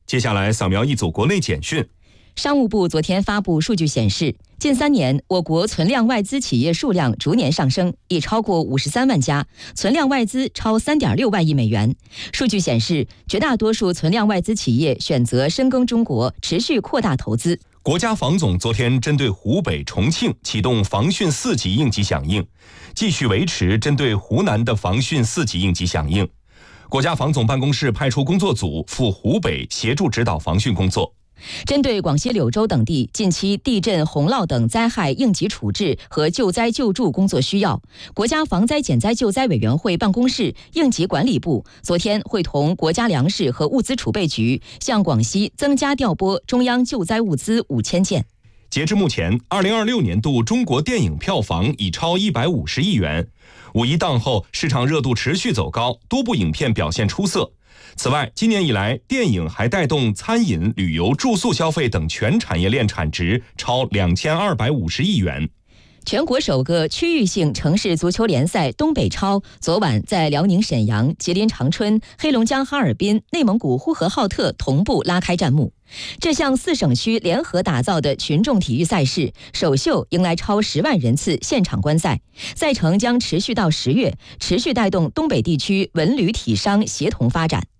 接下来扫描一组国内简讯。 商务部昨天发布数据显示，近3年我国存量外资企业数量逐年上升，已超过53万家，存量外资超3.6万亿美元。数据显示，绝大多数存量外资企业选择深耕中国，持续扩大投资。 国家防总昨天针对湖北、重庆启动防汛4级应急响应，继续维持针对湖南的防汛4级应急响应。国家防总办公室派出工作组赴湖北协助指导防汛工作。 针对广西柳州等地近期地震、洪涝等灾害应急处置和救灾救助工作需要，国家防灾减灾救灾委员会办公室应急管理部昨天会同国家粮食和物资储备局向广西增加调拨中央救灾物资5000件。 截至目前，2026年度中国电影票房已超150亿元。五一档后，市场热度持续走高，多部影片表现出色。此外，今年以来，电影还带动餐饮、旅游、住宿消费等全产业链产值超2250亿元。 全国首个区域性城市足球联赛东北超昨晚在辽宁沈阳、吉林长春、黑龙江哈尔滨、内蒙古呼和浩特同步拉开战幕。这项4省区联合打造的群众体育赛事首秀迎来超10万人次现场观赛，赛程将持续到10月，持续带动东北地区文旅体商协同发展。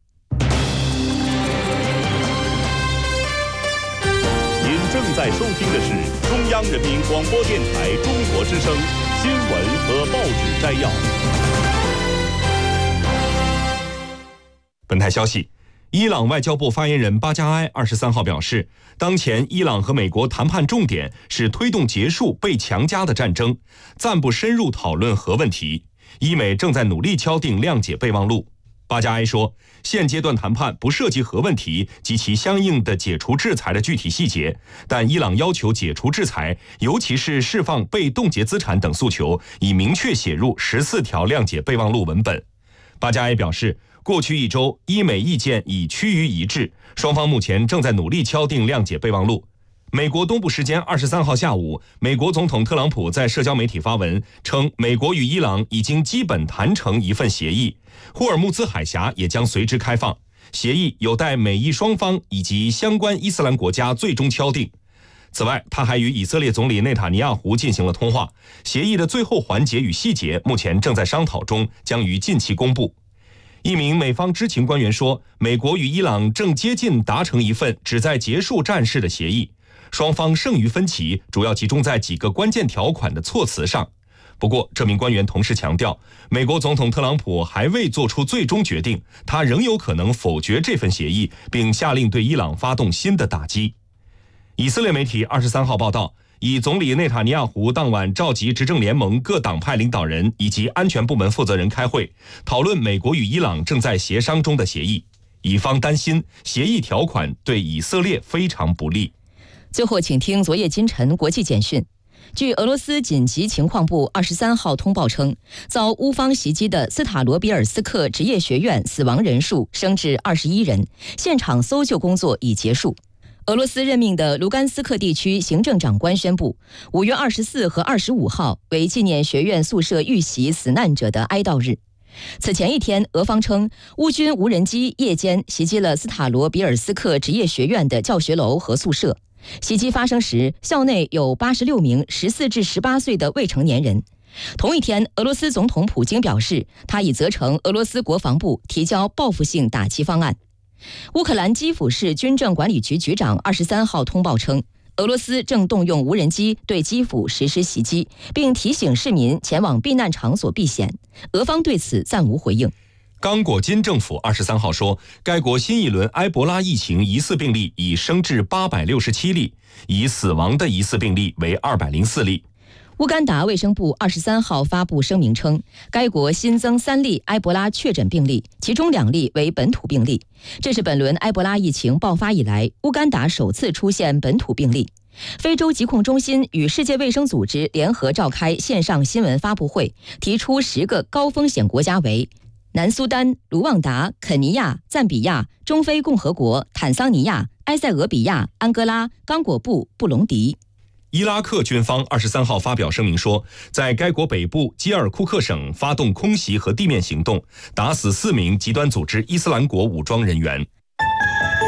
您正在收听的是中央人民广播电台中国之声新闻和报纸摘要。 本台消息，伊朗外交部发言人巴加埃23号表示，当前伊朗和美国谈判重点是推动结束被强加的战争，暂不深入讨论核问题。伊美正在努力敲定谅解备忘录。巴加埃说，现阶段谈判不涉及核问题及其相应的解除制裁的具体细节，但伊朗要求解除制裁，尤其是释放被冻结资产等诉求，已明确写入14条谅解备忘录文本。巴加埃表示，过去1周，伊美意见已趋于一致，双方目前正在努力敲定谅解备忘录。美国东部时间23号下午，美国总统特朗普在社交媒体发文称，美国与伊朗已经基本谈成一份协议，霍尔木兹海峡也将随之开放，协议有待美伊双方以及相关伊斯兰国家最终敲定。此外，他还与以色列总理内塔尼亚胡进行了通话，协议的最后环节与细节目前正在商讨中，将于近期公布。一名美方知情官员说，美国与伊朗正接近达成一份旨在结束战事的协议，双方剩余分歧主要集中在几个关键条款的措辞上。不过，这名官员同时强调，美国总统特朗普还未做出最终决定，他仍有可能否决这份协议，并下令对伊朗发动新的打击。以色列媒体23号报道，以总理内塔尼亚胡当晚召集执政联盟各党派领导人以及安全部门负责人开会，讨论美国与伊朗正在协商中的协议。以方担心协议条款对以色列非常不利。 最后，请听昨夜今晨国际简讯。据俄罗斯紧急情况部23号通报称，遭乌方袭击的斯塔罗比尔斯克职业学院死亡人数升至21人，现场搜救工作已结束。俄罗斯任命的卢甘斯克地区行政长官宣布，5月24和25号为纪念学院宿舍遇袭死难者的哀悼日。此前一天，俄方称乌军无人机夜间袭击了斯塔罗比尔斯克职业学院的教学楼和宿舍。袭击发生时，校内有86名14至18岁的未成年人。同一天，俄罗斯总统普京表示，他已责成俄罗斯国防部提交报复性打击方案。乌克兰基辅市军政管理局局长23号通报称，俄罗斯正动用无人机对基辅实施袭击，并提醒市民前往避难场所避险。俄方对此暂无回应。 刚果金政府23号说，该国新一轮埃博拉疫情疑似病例已升至867例，已死亡的疑似病例为204例。 乌干达卫生部23号发布声明称，该国新增3例埃博拉确诊病例，其中2例为本土病例。这是本轮埃博拉疫情爆发以来，乌干达首次出现本土病例。非洲疾控中心与世界卫生组织联合召开线上新闻发布会，提出10个高风险国家为南苏丹、卢旺达、肯尼亚、赞比亚、中非共和国、坦桑尼亚、埃塞俄比亚、安哥拉、刚果布、布隆迪。 伊拉克军方23号发表声明说，在该国北部基尔库克省发动空袭和地面行动，打死4名极端组织伊斯兰国武装人员。